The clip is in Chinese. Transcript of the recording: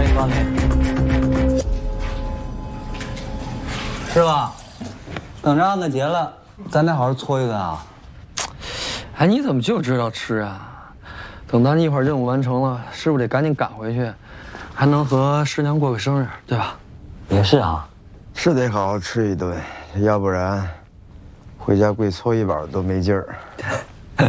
欢迎光临。师傅，等着案子结了，咱得好好搓一顿啊。 哎，你怎么就知道吃啊？等咱一会儿任务完成了，师傅得赶紧赶回去，还能和师娘过个生日，对吧？ 也是啊， 是得好好吃一顿，要不然回家跪搓衣板都没劲儿。